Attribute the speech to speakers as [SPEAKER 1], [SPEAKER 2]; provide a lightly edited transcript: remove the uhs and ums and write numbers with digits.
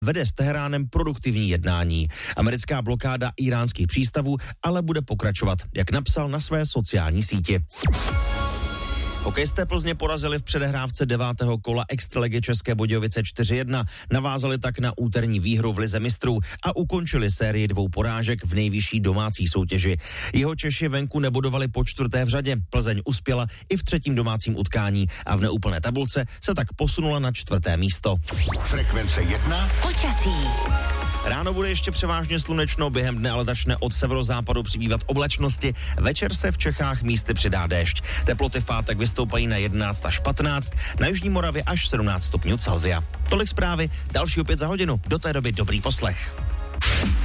[SPEAKER 1] vede s Teheránem produktivní jednání. Americká blokáda íránských přístavů ale bude pokračovat, jak napsal na své sociální síti. Hokejisté Plzně porazili v předehrávce 9. kola extraligy České Budějovice 4-1, navázali tak na úterní výhru v Lize mistrů a ukončili sérii 2 porážek v nejvyšší domácí soutěži. Jihočeši venku nebodovali po 4. v řadě, Plzeň uspěla i v 3. domácím utkání a v neúplné tabulce se tak posunula na 4. místo.
[SPEAKER 2] Frekvence 1.
[SPEAKER 3] Počasí.
[SPEAKER 1] Ráno bude ještě převážně slunečno, během dne ale začne od severozápadu přibývat oblačnosti. Večer se v Čechách místy přidá déšť. Teploty v pátek vystoupají na 11 až 15, na jižní Moravě až 17 stupňů Celsia. Tolik zprávy, další opět za hodinu. Do té doby dobrý poslech.